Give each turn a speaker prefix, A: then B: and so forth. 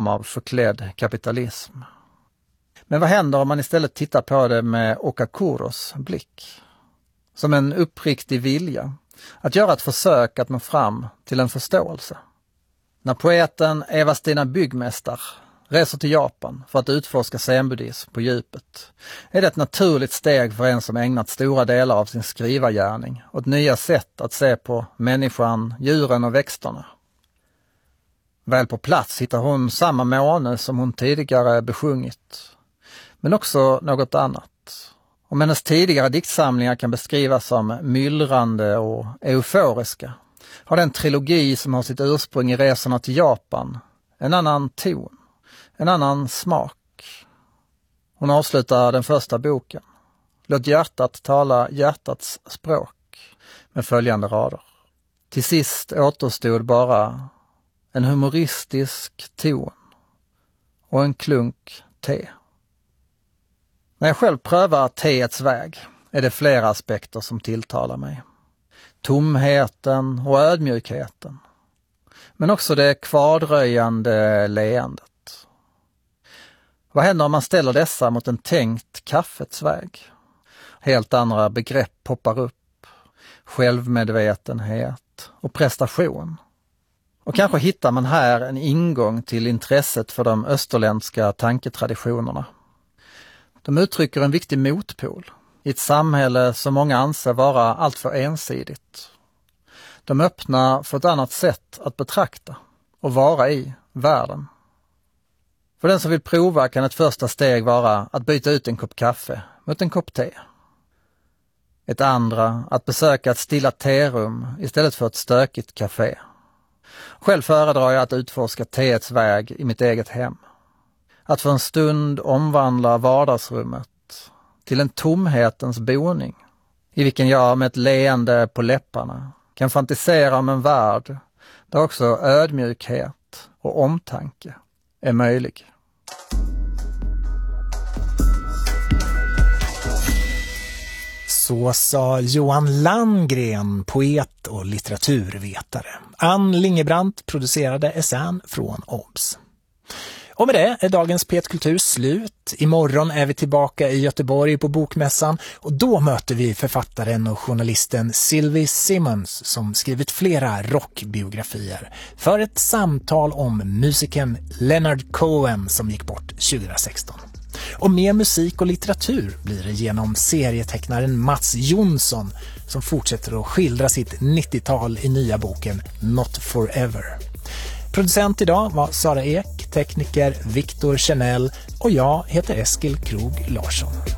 A: form av förklädd kapitalism. Men vad händer om man istället tittar på det med Okakuros blick? Som en uppriktig vilja att göra ett försök att nå fram till en förståelse. När poeten Eva-Stina Byggmästar reser till Japan för att utforska zen-buddhism på djupet är det ett naturligt steg för en som ägnat stora delar av sin skrivargärning åt nya sätt att se på människan, djuren och växterna. Väl på plats hittar hon samma måne som hon tidigare besjungit, men också något annat. Om hennes tidigare diktsamlingar kan beskrivas som myllrande och euforiska, har den trilogi som har sitt ursprung i resorna till Japan en annan ton, en annan smak. Hon avslutar den första boken, Låt hjärtat tala hjärtats språk, med följande rader. Till sist återstod bara en humoristisk ton och en klunk te. När jag själv prövar teets väg är det flera aspekter som tilltalar mig. Tomheten och ödmjukheten, men också det kvardröjande leendet. Vad händer om man ställer dessa mot en tänkt kaffets väg? Helt andra begrepp poppar upp. Självmedvetenhet och prestation. Och kanske hittar man här en ingång till intresset för de österländska tanketraditionerna. De uttrycker en viktig motpol i ett samhälle som många anser vara alltför ensidigt. De öppnar för ett annat sätt att betrakta och vara i världen. För den som vill prova kan ett första steg vara att byta ut en kopp kaffe mot en kopp te. Ett andra att besöka ett stilla terum istället för ett stökigt café. Själv föredrar jag att utforska teets väg i mitt eget hem. Att för en stund omvandla vardagsrummet till en tomhetens boning, i vilken jag med ett leende på läpparna kan fantisera om en värld där också ödmjukhet och omtanke är möjlig.
B: Så sa Johan Landgren, poet och litteraturvetare. Ann Lingebrandt producerade essän från OBS. Och med det är dagens P1 Kultur slut. Imorgon är vi tillbaka i Göteborg på Bokmässan och då möter vi författaren och journalisten Sylvie Simmons som skrivit flera rockbiografier för ett samtal om musikern Leonard Cohen som gick bort 2016. Och mer musik och litteratur blir det genom serietecknaren Mats Jonsson som fortsätter att skildra sitt 90-tal i nya boken Not Forever. Producent idag var Sara Ek, tekniker Viktor Chanel och jag heter Eskil Krog Larsson.